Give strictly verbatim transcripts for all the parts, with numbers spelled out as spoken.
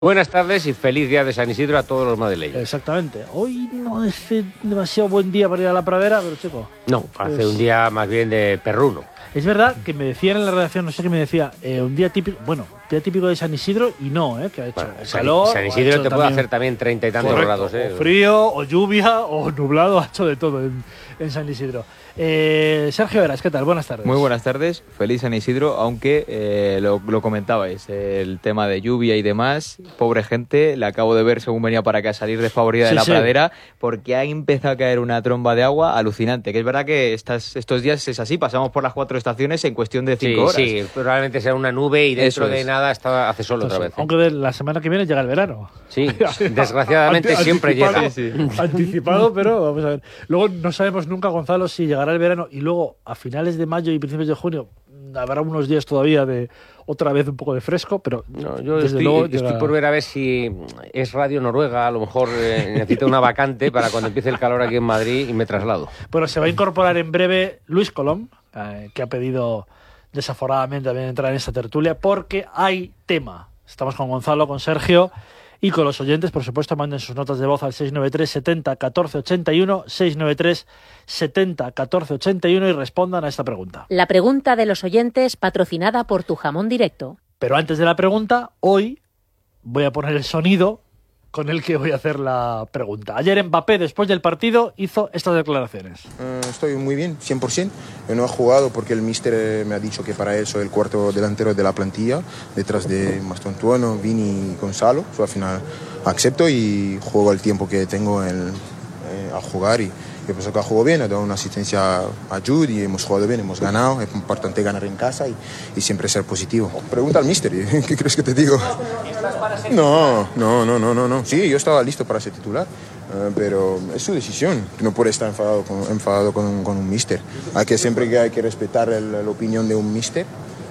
Buenas tardes y feliz día de San Isidro a todos los madrileños. Exactamente. Hoy no es demasiado buen día para ir a la pradera, pero chico. No, hace pues... un día más bien de perruno. Es verdad que me decían en la redacción, no sé qué me decía, eh, un día típico, bueno, día típico de San Isidro y no, ¿eh? Que ha hecho bueno, calor. San Isidro te puede hacer también treinta y tantos correcto, grados, ¿eh? O frío, o lluvia, o nublado, ha hecho de todo en, en San Isidro. Eh, Sergio Eras, ¿qué tal? Buenas tardes. Muy buenas tardes, feliz San Isidro, aunque eh, lo, lo comentabais, el tema de lluvia y demás, pobre gente, la acabo de ver según venía para acá a salir desfavorida sí, de la sí. pradera, porque ha empezado a caer una tromba de agua alucinante, que es verdad que estas, estos días es así, pasamos por las cuatro estaciones en cuestión de cinco sí, horas. Sí, probablemente sea una nube y dentro de nada está, hace sol otra vez. ¿eh? Aunque de la semana que viene llega el verano. Sí, desgraciadamente siempre llega. Sí, sí. Anticipado, pero vamos a ver. Luego no sabemos nunca, Gonzalo, si llegará el verano y luego a finales de mayo y principios de junio habrá unos días todavía de otra vez un poco de fresco, pero no, yo desde estoy, luego yo estoy por ver a ver si es Radio Noruega, a lo mejor eh, necesita una vacante para cuando empiece el calor aquí en Madrid y me traslado. Bueno, se va a incorporar en breve Luis Colom, eh, que ha pedido desaforadamente también entrar en esta tertulia, porque hay tema. Estamos con Gonzalo, con Sergio y con los oyentes, por supuesto, manden sus notas de voz al seis nueve tres setenta catorce ochenta y uno, seis nueve tres setenta catorce ochenta y uno y respondan a esta pregunta. La pregunta de los oyentes patrocinada por Tu Jamón Directo. Pero antes de la pregunta, hoy voy a poner el sonido con el que voy a hacer la pregunta. Ayer Mbappé, después del partido, hizo estas declaraciones. Uh, estoy muy bien, cien por ciento. Yo no he jugado porque el míster me ha dicho que para él soy el cuarto delantero de la plantilla, detrás de Mastontuono, Vini y Gonzalo. So, al final acepto y juego el tiempo que tengo el, eh, a jugar y yo pienso que ha jugado bien, ha dado una asistencia a Jude y hemos jugado bien, hemos ganado. Es importante ganar en casa y, y siempre ser positivo. Pregunta al míster, ¿qué crees que te digo? ¿Estás para ser no, no, no, no, no, no. Sí, yo estaba listo para ser titular, uh, pero es su decisión. No puede estar enfadado con, enfadado con, con un míster. Hay que siempre que hay que respetar el, la opinión de un míster.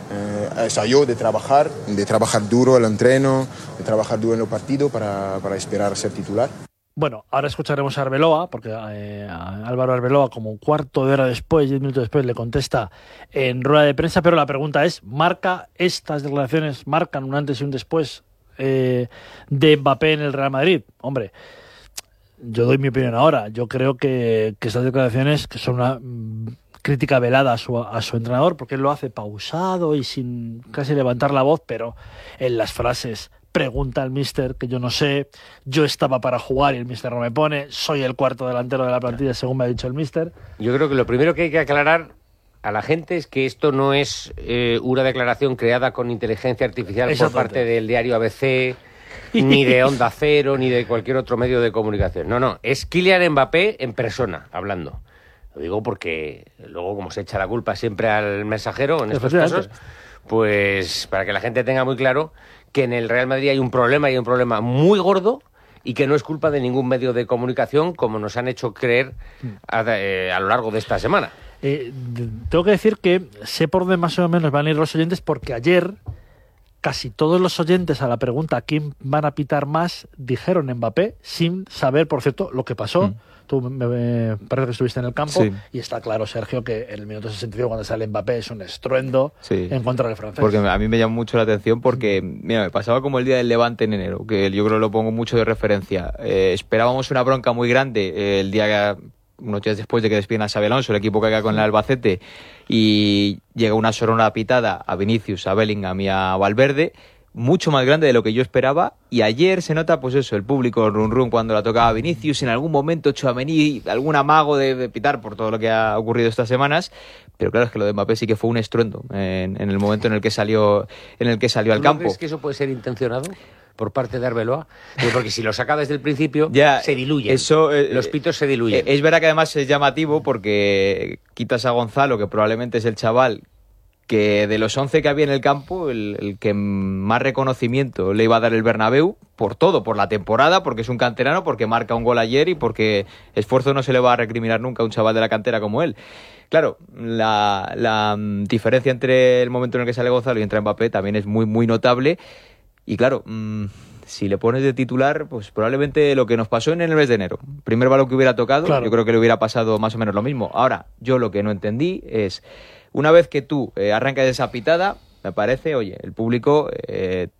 Eh, es a yo de trabajar, de trabajar duro el entreno, de trabajar duro en el partido para, para esperar ser titular. Bueno, ahora escucharemos a Arbeloa, porque eh, a Álvaro Arbeloa, como un cuarto de hora después, diez minutos después, le contesta en rueda de prensa, pero la pregunta es, ¿marca estas declaraciones, marcan un antes y un después eh, de Mbappé en el Real Madrid? Hombre, yo doy mi opinión ahora. Yo creo que, que estas declaraciones que son una mm, crítica velada a su, a su entrenador, porque él lo hace pausado y sin casi levantar la voz, pero en las frases... Pregunta al míster, que yo no sé, yo estaba para jugar y el míster no me pone, soy el cuarto delantero de la plantilla según me ha dicho el míster. Yo creo que lo primero que hay que aclarar a la gente es que esto no es eh, una declaración creada con inteligencia artificial por parte del diario A B C, ni de Onda Cero, ni de cualquier otro medio de comunicación. No, no, es Kylian Mbappé en persona, hablando. Lo digo porque luego, como se echa la culpa siempre al mensajero en estos casos, pues para que la gente tenga muy claro que en el Real Madrid hay un problema, y un problema muy gordo, y que no es culpa de ningún medio de comunicación, como nos han hecho creer a, eh, a lo largo de esta semana. Eh, tengo que decir que sé por dónde más o menos van a ir los oyentes, porque ayer casi todos los oyentes a la pregunta ¿a quién van a pitar más? Dijeron Mbappé, sin saber, por cierto, lo que pasó. Mm. Tú me, me parece que estuviste en el campo, sí. Y está claro, Sergio, que en el minuto sesenta y cinco cuando sale Mbappé es un estruendo, sí, en contra del francés. Porque a mí me llama mucho la atención porque, mira, me pasaba como el día del Levante en enero, que yo creo que lo pongo mucho de referencia. Eh, esperábamos una bronca muy grande eh, el día que, unos días después de que despiden a Xabi Alonso, el equipo que haga con el Albacete, y llega una sorona pitada a Vinicius, a Bellingham y a Valverde, mucho más grande de lo que yo esperaba, y ayer se nota pues eso, el público run run cuando la tocaba Vinicius, en algún momento Tchouaméni, algún amago de, de pitar por todo lo que ha ocurrido estas semanas, pero claro, es que lo de Mbappé sí que fue un estruendo en, en el momento en el que salió en el que salió al campo. ¿Crees que eso puede ser intencionado por parte de Arbeloa? Porque si lo saca desde el principio, ya, se diluyen. Eso, eh, los pitos se diluyen. Eh, es verdad que además es llamativo porque quitas a Gonzalo, que probablemente es el chaval que de los once que había en el campo, el, el que más reconocimiento le iba a dar el Bernabéu, por todo, por la temporada, porque es un canterano, porque marca un gol ayer y porque esfuerzo no se le va a recriminar nunca a un chaval de la cantera como él. Claro, la, la um, diferencia entre el momento en el que sale Gonzalo y entra Mbappé también es muy, muy notable. Y claro, mmm, si le pones de titular, pues probablemente lo que nos pasó en el mes de enero, primer balón que hubiera tocado, claro, yo creo que le hubiera pasado más o menos lo mismo. Ahora, yo lo que no entendí es, una vez que tú eh, arrancas esa pitada, me parece, oye, el público eh,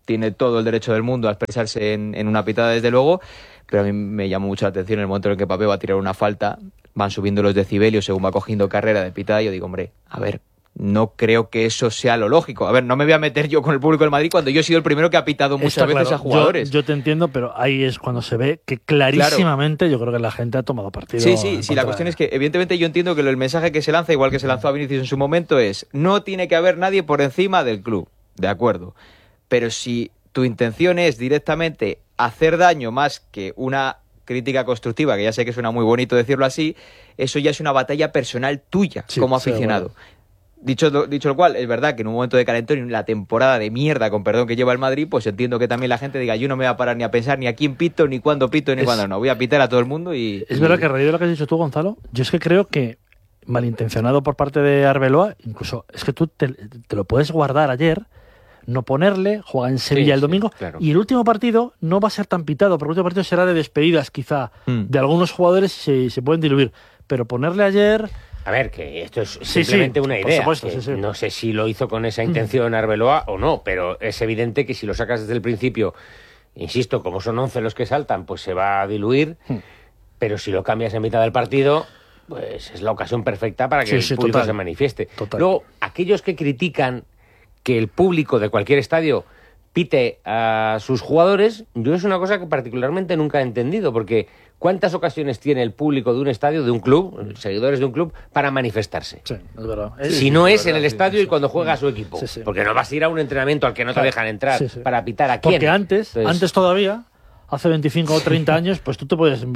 tiene todo el derecho del mundo a expresarse en, en una pitada, desde luego, pero a mí me llamó mucho la atención el momento en el que Papé va a tirar una falta, van subiendo los decibelios según va cogiendo carrera de pitada, y yo digo, hombre, a ver, no creo que eso sea lo lógico. A ver, no me voy a meter yo con el público del Madrid cuando yo he sido el primero que ha pitado muchas Está veces claro. a jugadores. Yo, yo te entiendo, pero ahí es cuando se ve que clarísimamente claro. yo creo que la gente ha tomado partido. Sí, sí, sí. La cuestión de... es que evidentemente yo entiendo que el mensaje que se lanza, igual que se lanzó a Vinicius en su momento, es no tiene que haber nadie por encima del club. De acuerdo. Pero si tu intención es directamente hacer daño más que una crítica constructiva, que ya sé que suena muy bonito decirlo así, eso ya es una batalla personal tuya sí, como aficionado. Sí, bueno. Dicho, dicho lo cual, es verdad que en un momento de calentón y en la temporada de mierda, con perdón, que lleva el Madrid, pues entiendo que también la gente diga, yo no me voy a parar ni a pensar ni a quién pito, ni cuándo pito, ni es, cuándo no. Voy a pitar a todo el mundo y... Es y... verdad que a raíz de lo que has dicho tú, Gonzalo, yo es que creo que malintencionado por parte de Arbeloa, incluso es que tú te, te lo puedes guardar ayer, no ponerle, juega en Sevilla sí, el domingo, sí, claro. y el último partido no va a ser tan pitado, porque el último partido será de despedidas quizá mm. de algunos jugadores y se, se pueden diluir, pero ponerle ayer... A ver, que esto es simplemente sí, sí, una idea. Supuesto, sí, sí. No sé si lo hizo con esa intención Arbeloa o no, pero es evidente que si lo sacas desde el principio, insisto, como son once los que saltan, pues se va a diluir, hmm. pero si lo cambias en mitad del partido, pues es la ocasión perfecta para que sí, el sí, público total. se manifieste. Total. Luego, aquellos que critican que el público de cualquier estadio pite a sus jugadores, yo es una cosa que particularmente nunca he entendido, porque ¿cuántas ocasiones tiene el público de un estadio, de un club, seguidores de un club, para manifestarse? Sí, es verdad. Si sí, no sí, es verdad, en el sí, estadio sí, y cuando sí, juega a su equipo. Sí, sí. Porque no vas a ir a un entrenamiento al que no te dejan entrar sí, sí. para pitar a quién. Porque antes, Entonces... antes todavía... Hace veinticinco o treinta años, pues tú te puedes,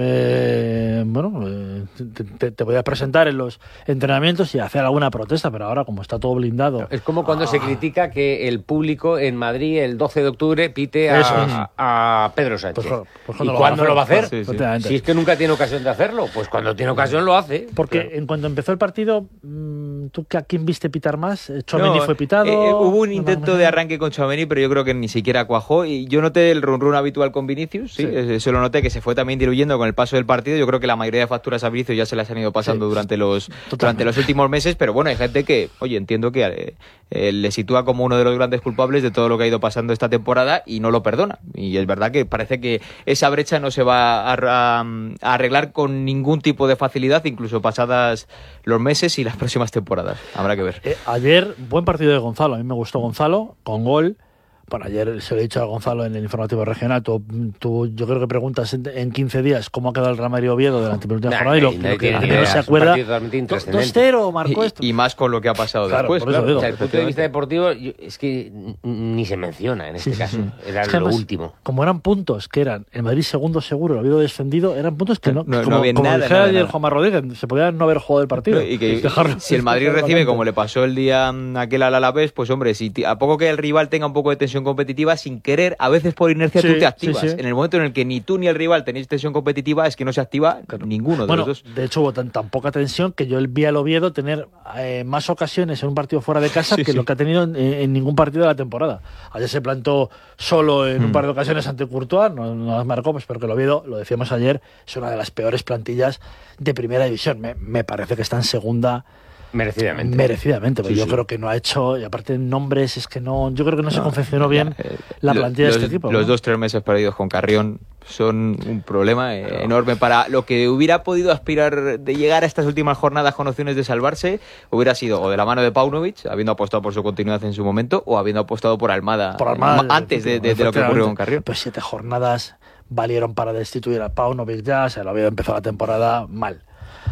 eh, bueno, eh, te, te, te podías presentar en los entrenamientos y hacer alguna protesta, pero ahora como está todo blindado... Es como cuando ah. se critica que el público en Madrid el doce de octubre pite a, a, a Pedro Sánchez. Pues, pues ¿Y cuándo lo va a hacer? Sí, sí. Si es que nunca tiene ocasión de hacerlo, pues cuando tiene ocasión lo hace. Porque claro. en cuanto empezó el partido, ¿tú a quién viste pitar más? Tchouaméni no, fue pitado... Eh, hubo un intento de arranque con Tchouaméni, pero yo creo que ni siquiera cuajó, y yo noté el run run habitual con Vinicius, sí, sí. eso lo noté, que se fue también diluyendo con el paso del partido. Yo creo que la mayoría de facturas a Vinicius ya se las han ido pasando sí, durante los durante los últimos meses, pero bueno, hay gente que, oye, entiendo que eh, eh, le sitúa como uno de los grandes culpables de todo lo que ha ido pasando esta temporada y no lo perdona. Y es verdad que parece que esa brecha no se va a, a, a arreglar con ningún tipo de facilidad, incluso pasadas los meses y las próximas temporadas. Habrá que ver. Eh, ayer, buen partido de Gonzalo. A mí me gustó Gonzalo, con gol. Bueno, ayer se lo he dicho a Gonzalo en el informativo regional. Tú, tú yo creo que preguntas en, en quince días cómo ha quedado el Real Madrid Oviedo de la antepenúltima jornada y lo, lo que no se acuerda. dos cero marcó y, esto. Y más con lo que ha pasado claro, después. Claro. Digo, o sea, el punto de vista deportivo yo, es que ni se menciona en este sí, caso. Sí, sí. Era es que lo además, último. Como eran puntos que eran el Madrid segundo seguro, el Oviedo descendido, eran puntos que no. No, como, no había como nada, dijera nada, ayer nada. Juanma Rodríguez, se podía no haber jugado el partido. No, y que, si el Madrid recibe, como le pasó el día aquel al Alavés, pues hombre, si a poco que el rival tenga un poco de tensión competitiva, sin querer, a veces por inercia sí, tú te activas. Sí, sí. En el momento en el que ni tú ni el rival tenéis tensión competitiva, es que no se activa claro. ninguno de bueno, los dos. De hecho, hubo tan, tan poca tensión que yo vi al Oviedo tener eh, más ocasiones en un partido fuera de casa sí, que sí. lo que ha tenido en, en ningún partido de la temporada. Ayer se plantó solo en mm. un par de ocasiones ante Courtois, no, no las marcó, pues porque el Oviedo, lo decíamos ayer, es una de las peores plantillas de primera división. Me, me parece que está en segunda. Merecidamente. Merecidamente, pero sí, yo sí. creo que no ha hecho, y aparte en nombres, es que no, yo creo que no, no se confeccionó bien eh, la plantilla los, de este equipo. Los ¿no? dos, tres meses perdidos con Carrión son un problema eh, claro. enorme para lo que hubiera podido aspirar de llegar a estas últimas jornadas con opciones de salvarse, hubiera sido o de la mano de Paunovic, habiendo apostado por su continuidad en su momento, o habiendo apostado por Almada, por Almada antes de, de, de lo que ocurrió con Carrión. Pues siete jornadas valieron para destituir a Paunovic ya, se lo había empezado la temporada mal.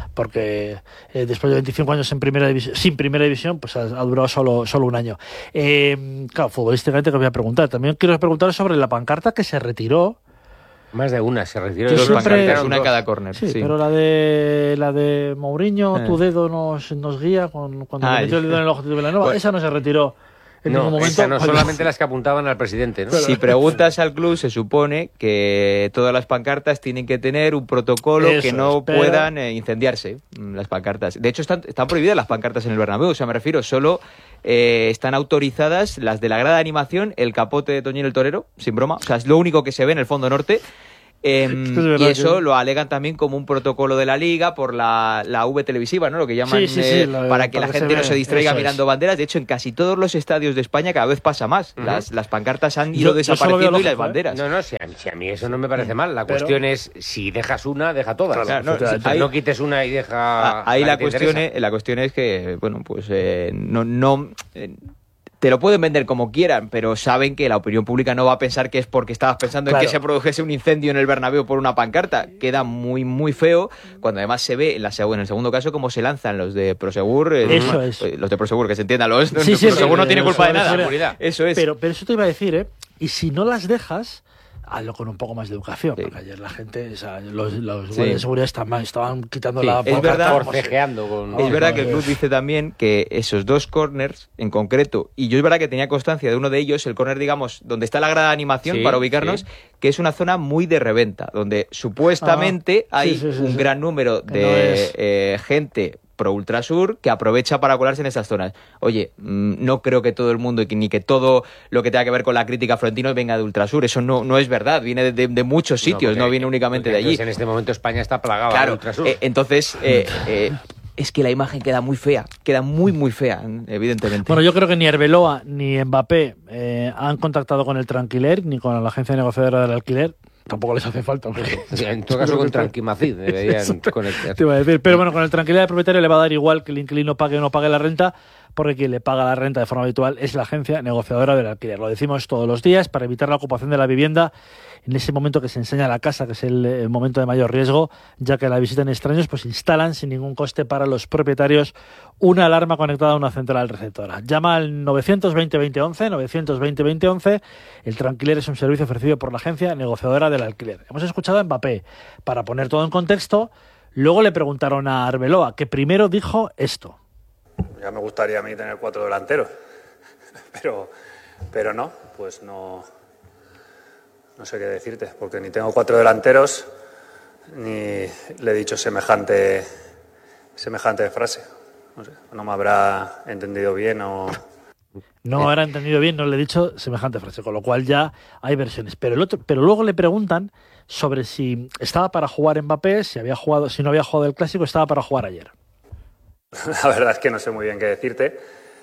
Porque eh, después de veinticinco años en primera división, sin primera división, pues ha, ha durado solo, solo un año. Eh, claro, futbolísticamente que voy a preguntar. También quiero preguntar sobre la pancarta que se retiró. Más de una, se retiró. Dos siempre... pancartas, una en cada córner. Sí, sí, pero la de la de Mourinho, eh. tu dedo nos, nos guía con, cuando Ay. metió el dedo en el ojo de Vilanova, pues, esa no se retiró. En no, ningún momento, esa no, pues, solamente las que apuntaban al presidente, ¿no? Si preguntas al club, se supone que todas las pancartas tienen que tener un protocolo Eso que no es, pero... puedan eh, incendiarse, las pancartas. De hecho, están, están prohibidas las pancartas en el Bernabéu, o sea, me refiero, solo eh, están autorizadas las de la grada de animación, el capote de Toñín el Torero, sin broma, o sea, es lo único que se ve en el fondo norte. Eh, es verdad y eso que... lo alegan también como un protocolo de la liga por la, la V televisiva, ¿no? Lo que llaman sí, sí, sí, eh, lo, para que para la que gente se no se ve. distraiga Eso mirando es. banderas. De hecho, en casi todos los estadios de España cada vez pasa más. Uh-huh. Las, las pancartas han Yo- ido yo desapareciendo solo veo y las lógico, ¿eh? banderas. No, no, si a, si a mí eso no me parece mal. La Pero- cuestión es, si dejas una, deja todas. Claro, no, O sea, ahí- no quites una y deja... Ah, Ahí la, que te cuestión interesa. es, la cuestión es que, bueno, pues eh, no, no eh, te lo pueden vender como quieran, pero saben que la opinión pública no va a pensar que es porque estabas pensando Claro. en que se produjese un incendio en el Bernabéu por una pancarta. Queda muy, muy feo cuando además se ve en, la, seg- en el segundo caso cómo se lanzan los de Prosegur. eh, Eso no, es. eh, Los de Prosegur, que se entienda, los Sí, sí, Prosegur sí, no tiene sí, culpa de sí, nada. sí, seguridad. Eso es. Pero, pero eso te iba a decir, ¿eh? Y si no las dejas, hazlo con un poco más de educación. Sí. Porque ayer la gente, o sea, los, los Sí. guardias de seguridad estaban, estaban quitando Sí, la es pancarta verdad. como si- Forcejeando con... Es Oh, verdad que el joder. club dice también que esos dos corners en concreto, y yo es verdad que tenía constancia de uno de ellos, el corner, digamos, donde está la grada de animación Sí, para ubicarnos, sí. que es una zona muy de reventa, donde supuestamente Ah, sí, hay sí, sí, un sí. gran número Que de no es- eh, gente pro Ultrasur que aprovecha para colarse en esas zonas. Oye, mm, no creo que todo el mundo y que- ni que todo lo que tenga que ver con la crítica a Florentino venga de Ultrasur. Eso no, no es verdad. Viene de, de- de muchos sitios, no, porque- viene únicamente de porque allí. entonces en este momento España está plagada de Claro, Ultrasur. eh, entonces eh, eh, es que la imagen queda muy fea, queda muy muy fea, evidentemente. Bueno, yo creo que ni Arbeloa ni Mbappé eh, han contactado con el Tranquiler ni con la agencia negociadora del alquiler. Tampoco les hace falta. Porque... O sea, en todo caso con Tranquimacid deberían conectar. Te iba a decir. Pero bueno, con el tranquilidad del propietario le va a dar igual que el inquilino pague o no pague la renta, porque quien le paga la renta de forma habitual es la agencia negociadora del alquiler. Lo decimos todos los días para evitar la ocupación de la vivienda en ese momento que se enseña la casa, que es el, el momento de mayor riesgo, ya que la visitan extraños, pues instalan sin ningún coste para los propietarios una alarma conectada a una central receptora. Llama al novecientos veinte veinte once, novecientos veinte veinte once. El Tranquiler es un servicio ofrecido por la agencia negociadora del alquiler. Hemos escuchado a Mbappé. Para poner todo en contexto, luego le preguntaron a Arbeloa, que primero dijo esto. Ya me gustaría a mí tener cuatro delanteros, pero, pero no, pues no, no sé qué decirte, porque ni tengo cuatro delanteros, ni le he dicho semejante, semejante frase. No sé, no me habrá entendido bien o... No habrá entendido bien, no le he dicho semejante frase, con lo cual ya hay versiones. Pero el otro, pero luego le preguntan sobre si estaba para jugar Mbappé, si había jugado, si no había jugado el clásico, estaba para jugar ayer. La verdad es que no sé muy bien qué decirte,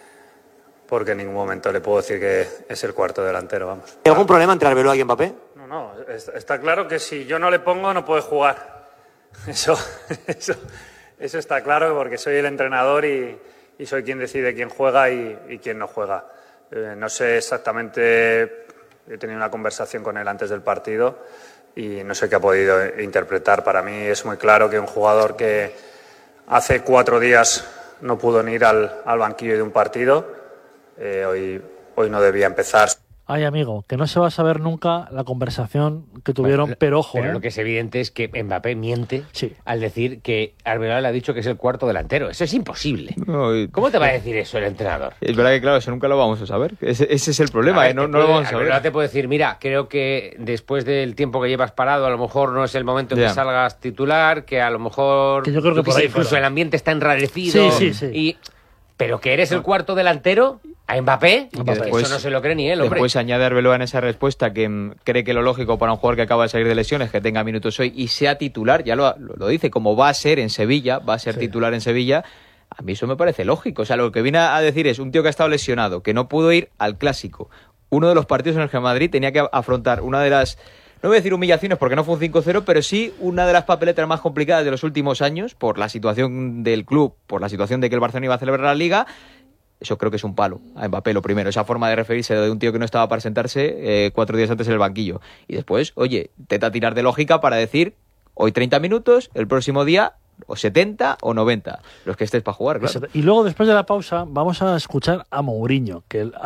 porque en ningún momento le puedo decir que es el cuarto delantero, vamos. ¿Hay algún problema entre Arbeloa y Mbappé? No, no, es- está claro que si yo no le pongo no puede jugar. Eso, eso, eso está claro porque soy el entrenador y, y soy quien decide quién juega y, y quién no juega. Eh, no sé exactamente, he tenido una conversación con él antes del partido y no sé qué ha podido interpretar. Para mí es muy claro que un jugador que hace cuatro días no pudo ni ir al, al banquillo de un partido, eh, hoy, hoy no debía empezar. Ay, amigo, que no se va a saber nunca la conversación que tuvieron, Bueno, pero ojo, pero ¿eh? lo que es evidente es que Mbappé miente Sí. al decir que Arbeloa le ha dicho que es el cuarto delantero. Eso es imposible. No, y- ¿Cómo te va a decir eso el entrenador? Es verdad que, claro, eso nunca lo vamos a saber. Ese, ese es el problema, A ver, ¿eh? no, te no lo puede- vamos a Arbeloa saber. te puede decir, mira, creo que después del tiempo que llevas parado, a lo mejor no es el momento en Ya. que salgas titular, que a lo mejor Que yo creo que qué por sé, ahí incluso fuera. el ambiente está enrarecido. Sí, sí, sí. Y, pero que eres el cuarto delantero a Mbappé, y que Mbappé. eso no se lo cree ni él, hombre. Después añade Arbeloa en esa respuesta que mm, cree que lo lógico para un jugador que acaba de salir de lesiones que tenga minutos hoy y sea titular, ya lo, lo, lo dice, como va a ser en Sevilla, va a ser Sí. titular en Sevilla. A mí eso me parece lógico. O sea, lo que viene a decir es un tío que ha estado lesionado, que no pudo ir al Clásico. Uno de los partidos en el que Madrid tenía que afrontar una de las, no voy a decir humillaciones porque no fue un cinco cero, pero sí una de las papeletas más complicadas de los últimos años por la situación del club, por la situación de que el Barcelona iba a celebrar la Liga. Eso creo que es un palo a Mbappé, lo primero. Esa forma de referirse de un tío que no estaba para sentarse eh, cuatro días antes en el banquillo. Y después, oye, intenta tirar de lógica para decir, hoy treinta minutos, el próximo día o setenta o noventa. Los que estés para jugar, claro. Y luego, después de la pausa, vamos a escuchar a Mourinho, que eh,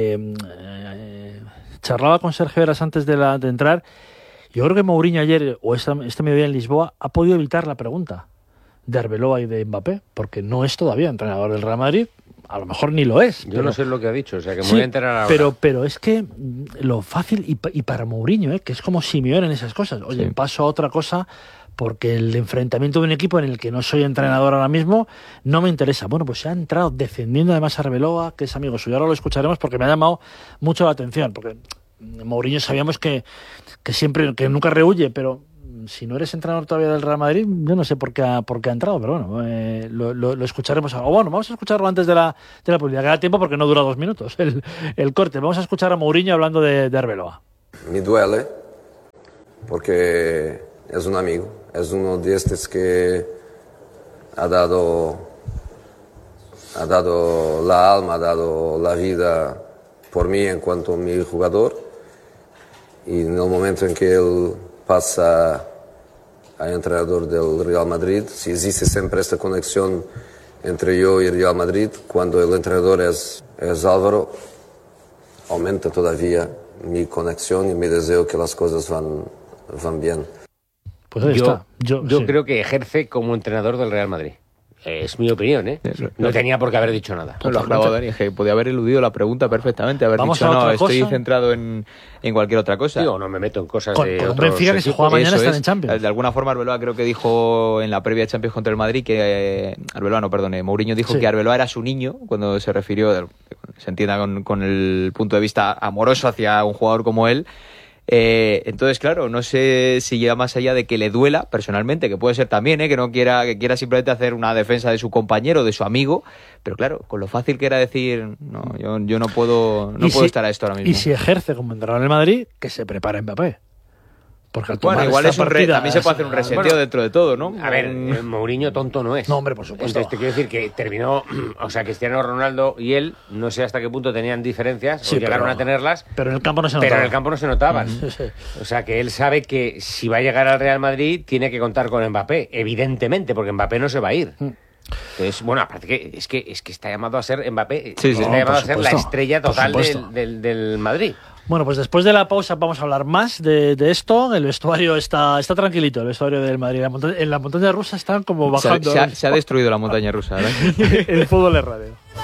eh, charlaba con Sergio Eras antes de, la, de entrar. Yo creo que Mourinho ayer, o esta, este mediodía en Lisboa, ha podido evitar la pregunta de Arbeloa y de Mbappé, porque no es todavía entrenador del Real Madrid. A lo mejor ni lo es. Yo pero, no sé lo que ha dicho, o sea, que me sí, voy a enterar ahora. pero, pero es que mm, lo fácil, y, pa- y para Mourinho, ¿eh? Que es como Simeone en esas cosas. Oye, Sí. paso a otra cosa porque el enfrentamiento de un equipo en el que no soy entrenador ahora mismo no me interesa. Bueno, pues se ha entrado defendiendo además a Arbeloa, que es amigo suyo. Ahora lo escucharemos porque me ha llamado mucho la atención, porque Mourinho sabíamos que, que siempre, que nunca rehuye, pero si no eres entrenador todavía del Real Madrid, yo no sé por qué ha, por qué ha entrado, pero bueno, eh, lo, lo, lo escucharemos ahora. O bueno, vamos a escucharlo antes de la, de la publicidad, que da tiempo porque no dura dos minutos el, el corte. Vamos a escuchar a Mourinho hablando de, de Arbeloa. Me duele porque es un amigo, es uno de estos que ha dado, ha dado la alma, ha dado la vida por mí en cuanto a mi jugador, y en el momento en que él pasa a entrenador del Real Madrid, si existe siempre esta conexión entre yo y el Real Madrid, cuando el entrenador es, es Álvaro, aumenta todavía mi conexión y mi deseo que las cosas van, van bien. Pues ahí yo está. Yo, yo sí. creo que ejerce como entrenador del Real Madrid. Es mi opinión, ¿eh? No tenía por qué haber dicho nada. No, lo ha clavado Dani, que podía haber eludido la pregunta perfectamente, haber Vamos dicho a no, otra estoy cosa. centrado en, en cualquier otra cosa. Digo, no me meto en cosas Con, de con un otros Benfica que se equipos. juega mañana Eso están es. en Champions. De alguna forma Arbeloa creo que dijo en la previa de Champions contra el Madrid que eh, Arbeloa, no, perdón, eh, Mourinho dijo Sí. que Arbeloa era su niño cuando se refirió, se entienda con, con el punto de vista amoroso hacia un jugador como él. Eh, entonces, claro, no sé si llega más allá de que le duela personalmente, que puede ser también, ¿eh? que no quiera, que quiera simplemente hacer una defensa de su compañero, de su amigo, pero claro, con lo fácil que era decir, no, yo, yo no puedo, no Y puedo si- estar a esto ahora mismo. Y si ejerce como entrenador del Madrid, que se prepare Mbappé. Porque al Bueno, tomar igual esta es un re- partida- también se puede hacer un reseteo Bueno, dentro de todo, ¿no? A ver, eh, Mourinho tonto no es. No, hombre, por supuesto. Entonces te quiero decir que terminó, o sea, Cristiano Ronaldo y él, no sé hasta qué punto tenían diferencias, Sí, o llegaron pero- a tenerlas, Pero en el campo no se pero notaba. en el campo no se notaban. Sí, sí. O sea, que él sabe que si va a llegar al Real Madrid tiene que contar con Mbappé, evidentemente, porque Mbappé no se va a ir. Mm. Entonces, bueno, aparte que es que es que está llamado a ser Mbappé, Sí, sí. está No, llamado por a ser la supuesto, estrella por total supuesto. del, del, del Madrid. Bueno, pues después de la pausa vamos a hablar más de, de esto. El vestuario está, está tranquilito, el vestuario del Madrid. La monta- en la montaña rusa están como Se ha, bajando. se ha- se ha destruido la montaña rusa, ¿verdad? El fútbol es radio.